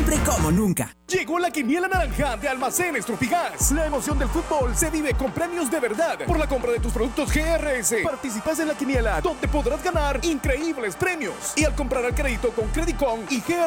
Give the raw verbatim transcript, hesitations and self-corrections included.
siempre como nunca. Llegó la quiniela naranja de Almacenes Tropigas. La emoción del fútbol se vive con premios de verdad. Por la compra de tus productos G R S, participas en la quiniela donde podrás ganar increíbles premios. Y al comprar al crédito con Credicon y G R S,